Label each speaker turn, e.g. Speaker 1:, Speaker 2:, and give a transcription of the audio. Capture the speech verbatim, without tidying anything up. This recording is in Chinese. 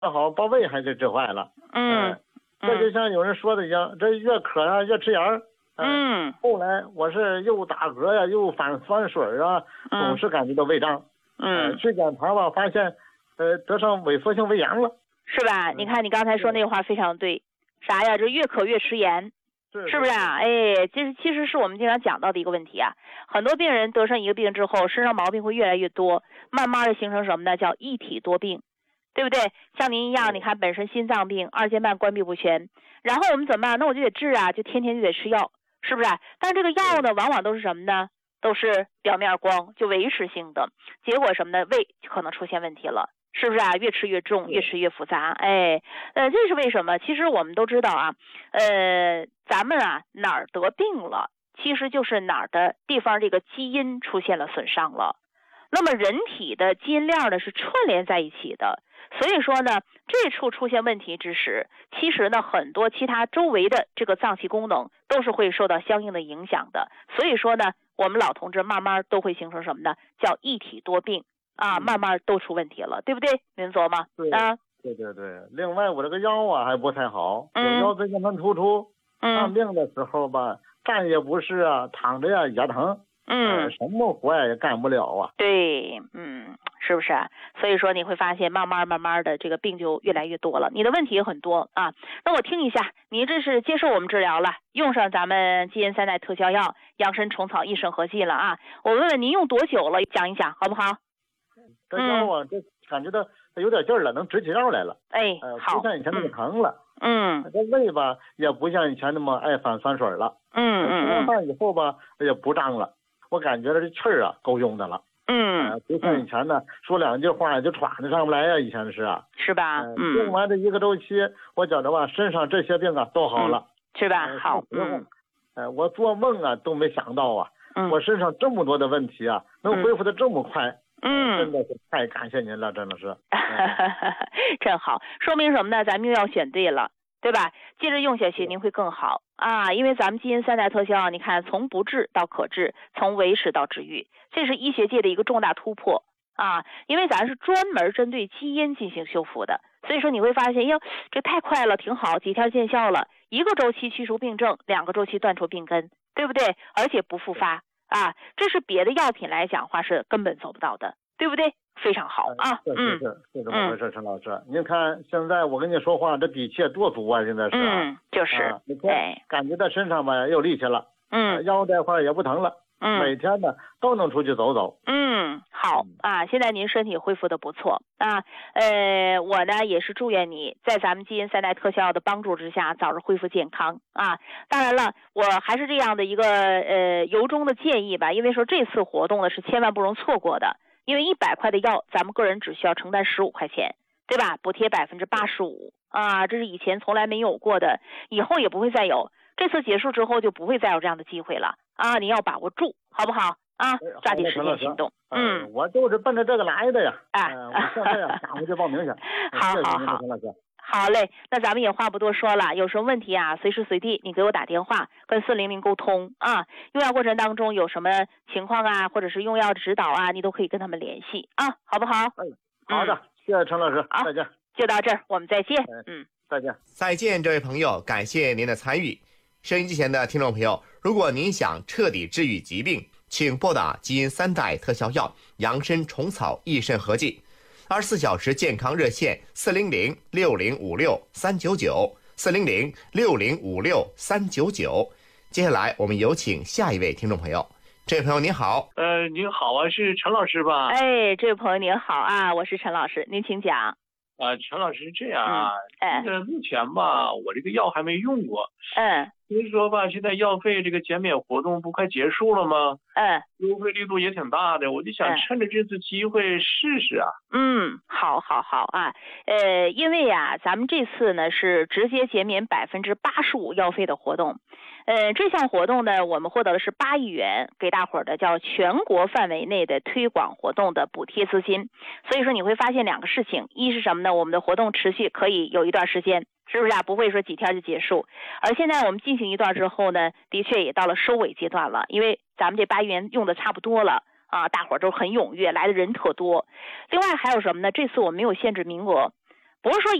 Speaker 1: 好把胃还给治坏了。
Speaker 2: 嗯，
Speaker 1: 呃、这就像有人说的一样，这越渴啊越吃盐儿。呃、
Speaker 2: 嗯，
Speaker 1: 后来我是又打嗝呀，又反酸水啊，总是感觉到胃胀。
Speaker 2: 嗯，
Speaker 1: 呃、去检查吧，发现呃得上萎缩性胃炎了。
Speaker 2: 是吧？你看你刚才说那个话非常对，啥呀？这越渴越吃盐。
Speaker 1: 是,
Speaker 2: 是不是啊？哎，其实其实是我们经常讲到的一个问题啊。很多病人得上一个病之后，身上毛病会越来越多，慢慢的形成什么呢？叫一体多病，对不对？像您一样，你看本身心脏病、二尖瓣关闭不全，然后我们怎么办？那我就得治啊，就天天就得吃药，是不是？但这个药呢，往往都是什么呢？都是表面光，就维持性的，结果什么呢？胃可能出现问题了。是不是啊？越吃越重，越吃越复杂。哎，呃，这是为什么？其实我们都知道啊，呃，咱们啊哪儿得病了，其实就是哪儿的地方这个基因出现了损伤了。那么人体的基因链呢是串联在一起的，所以说呢，这处出现问题之时，其实呢很多其他周围的这个脏器功能都是会受到相应的影响的。所以说呢，我们老同志慢慢都会形成什么呢？叫一体多病。啊，慢慢都出问题了，对不对？您琢磨。
Speaker 1: 对
Speaker 2: 啊，
Speaker 1: 对对对。另外，我这个腰啊还不太好，
Speaker 2: 嗯、
Speaker 1: 有腰椎间盘突出。
Speaker 2: 嗯。
Speaker 1: 看病的时候吧，站也不是啊，躺着呀也疼。
Speaker 2: 嗯、
Speaker 1: 呃。什么活也干不了啊。
Speaker 2: 对，嗯，是不是啊？所以说你会发现，慢慢慢慢的这个病就越来越多了，你的问题也很多啊。那我听一下，你这是接受我们治疗了，用上咱们基因三代特效药养生虫草益肾合剂了啊。我问问您用多久了？讲一讲好不好？
Speaker 1: 这腰啊，这感觉到有点劲儿了，能直起腰来了。
Speaker 2: 哎，
Speaker 1: 呃，
Speaker 2: 好，
Speaker 1: 不像以前那么疼了。
Speaker 2: 嗯。
Speaker 1: 这胃吧，也不像以前那么爱反酸水了。
Speaker 2: 嗯嗯。
Speaker 1: 吃完饭以后吧，也不胀了。我感觉这气儿啊，够用的了。
Speaker 2: 嗯。
Speaker 1: 呃，不像以前呢，说两句话就喘得上不来呀、啊。以前是啊。
Speaker 2: 是吧？嗯。
Speaker 1: 用完这一个周期，我觉得吧，身上这些病啊都好了。
Speaker 2: 嗯、是吧？
Speaker 1: 呃、
Speaker 2: 好。嗯。
Speaker 1: 呃，我做梦啊都没想到啊，
Speaker 2: 嗯、
Speaker 1: 我身上这么多的问题啊，能恢复的这么快。
Speaker 2: 嗯，
Speaker 1: 真的是太感谢您了，真的是。
Speaker 2: 真好，说明什么呢？咱们又要选对了，对吧？接着用下去，您会更好啊！因为咱们基因三代特效，你看从不治到可治，从维持到治愈，这是医学界的一个重大突破啊！因为咱是专门针对基因进行修复的，所以说你会发现，哟，这太快了，挺好，几天见效了，一个周期去除病症，两个周期断除病根，对不对？而且不复发。啊，这是别的药品来讲话是根本做不到的，对不对？非常好啊，
Speaker 1: 是是是是这么回事，陈老师。您看现在我跟你说话，这底气多足啊！现在是啊，
Speaker 2: 嗯，就是，
Speaker 1: 你看感觉到身上吧有力气了，
Speaker 2: 嗯，
Speaker 1: 腰这块也不疼了，
Speaker 2: 嗯，
Speaker 1: 每天呢都能出去走走。
Speaker 2: 嗯，好啊，现在您身体恢复的不错啊，呃，我呢也是祝愿你在咱们基因三代特效的帮助之下，早日恢复健康啊。当然了，我还是这样的一个呃由衷的建议吧，因为说这次活动呢是千万不容错过的。因为一百块的药，咱们个人只需要承担十五块钱，对吧？补贴百分之八十五啊，这是以前从来没有过的，以后也不会再有。这次结束之后就不会再有这样的机会了啊！你要把握住，好不好？啊，抓紧时间行动。
Speaker 1: 嗯，我就是奔着这个来的呀。
Speaker 2: 啊，
Speaker 1: 呃、我现在呀，赶快就报名去。
Speaker 2: 好好好，好嘞。那咱们也话不多说了，有什么问题啊，随时随地你给我打电话，跟四零零沟通啊。用药过程当中有什么情况啊，或者是用药指导啊，你都可以跟他们联系啊，好不好？
Speaker 1: 哎，好的，嗯、谢谢陈老师，
Speaker 2: 好，
Speaker 1: 再见。
Speaker 2: 就到这儿，我们再见。嗯，
Speaker 1: 再见。
Speaker 3: 再见，这位朋友，感谢您的参与。收音机前的听众朋友，如果您想彻底治愈疾病，请拨打基因三代特效药养生虫草益肾合剂。二十四小时健康热线四零零六零五六三九九四零零六零五六三九九。接下来我们有请下一位听众朋友。这位朋友您好。
Speaker 4: 呃，您好啊，是陈老师吧？
Speaker 2: 哎，这位朋友您好啊，我是陈老师，您请讲。
Speaker 4: 啊，陈老师这样啊，
Speaker 2: 嗯，
Speaker 4: 这个目前吧，我这个药还没用过。
Speaker 2: 嗯。
Speaker 4: 所以说吧，现在药费这个减免活动不快结束了吗？
Speaker 2: 嗯，
Speaker 4: 优惠力度也挺大的，我就想趁着这次机会试试啊。
Speaker 2: 嗯，好，好，好啊，呃，因为呀、啊，咱们这次呢是直接减免百分之八十五药费的活动，呃，这项活动呢，我们获得的是八亿元，给大伙儿的叫全国范围内的推广活动的补贴资金。所以说你会发现两个事情，一是什么呢？我们的活动持续可以有一段时间。是不是啊？不会说几天就结束。而现在我们进行一段之后呢，的确也到了收尾阶段了，因为咱们这八亿元用的差不多了啊，大伙儿都很踊跃，来的人特多。另外还有什么呢？这次我们没有限制名额， 不是说